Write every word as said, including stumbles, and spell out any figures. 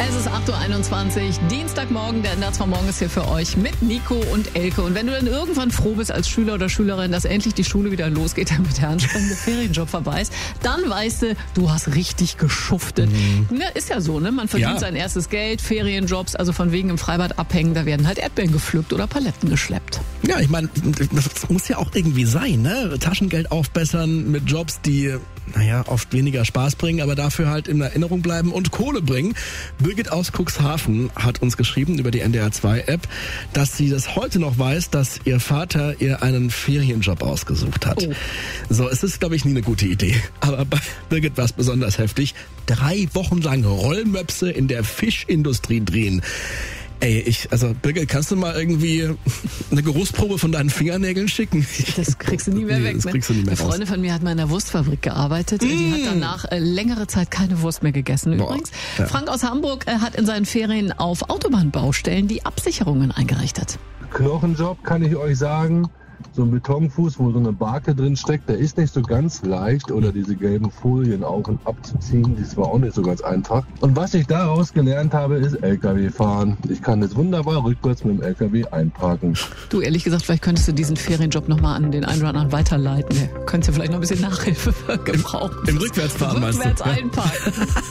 Es ist acht Uhr einundzwanzig, Dienstagmorgen, der Ernst von Morgen ist hier für euch mit Nico und Elke. Und wenn du dann irgendwann froh bist als Schüler oder Schülerin, dass endlich die Schule wieder losgeht, damit der anstrengende Ferienjob vorbei ist, dann weißt du, du hast richtig geschuftet. Mhm. Ja, ist ja so, ne? Man verdient ja sein erstes Geld, Ferienjobs, also von wegen im Freibad abhängen, da werden halt Erdbeeren gepflückt oder Paletten geschleppt. Ja, ich meine, das muss ja auch irgendwie sein, ne? Taschengeld aufbessern mit Jobs, die, naja, oft weniger Spaß bringen, aber dafür halt in Erinnerung bleiben und Kohle bringen. Birgit aus Cuxhaven hat uns geschrieben über die N D R zwei App, dass sie das heute noch weiß, dass ihr Vater ihr einen Ferienjob ausgesucht hat. Oh. So, es ist, glaube ich, nie eine gute Idee. Aber bei Birgit war es besonders heftig. Drei Wochen lang Rollmöpse in der Fischindustrie drehen. Ey, ich, also Birgit, kannst du mal irgendwie eine Geruchsprobe von deinen Fingernägeln schicken? Das kriegst du nie mehr nee, weg. Das kriegst du nie mehr Eine Freundin von mir hat mal in der Wurstfabrik gearbeitet. Mm. Die hat danach äh, längere Zeit keine Wurst mehr gegessen. Boah, übrigens. Ja. Frank aus Hamburg äh, hat in seinen Ferien auf Autobahnbaustellen die Absicherungen eingerichtet. Knochenjob kann ich euch sagen. So ein Betonfuß, wo so eine Barke drin steckt, der ist nicht so ganz leicht. Oder diese gelben Folien auf- und abzuziehen, das war auch nicht so ganz einfach. Und was ich daraus gelernt habe, ist L K W fahren. Ich kann jetzt wunderbar rückwärts mit dem L K W einparken. Du, ehrlich gesagt, vielleicht könntest du diesen Ferienjob nochmal an den einen oder anderen weiterleiten. Du könntest ja vielleicht noch ein bisschen Nachhilfe gebrauchen. Im Rückwärtsfahren meinst du? Rückwärts einparken.